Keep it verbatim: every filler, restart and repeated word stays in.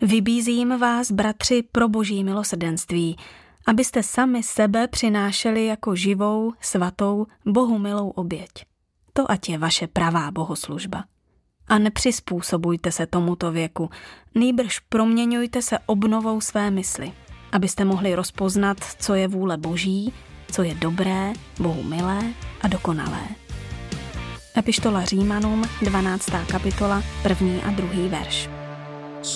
Vybízím vás, bratři, pro boží milosrdenství, abyste sami sebe přinášeli jako živou, svatou, Bohu milou oběť. To ať je vaše pravá bohoslužba. A nepřizpůsobujte se tomuto věku, nýbrž proměňujte se obnovou své mysli, abyste mohli rozpoznat, co je vůle Boží, co je dobré, Bohu milé a dokonalé. Epištola Římanům, dvanáctá kapitola, první a druhý verš.